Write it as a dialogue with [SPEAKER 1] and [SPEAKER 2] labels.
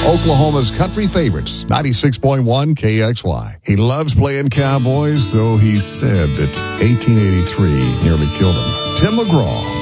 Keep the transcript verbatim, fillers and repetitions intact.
[SPEAKER 1] Oklahoma's country favorites, ninety-six point one K X Y. He loves playing Cowboys, so he said that eighteen eighty-three nearly killed him. Tim McGraw.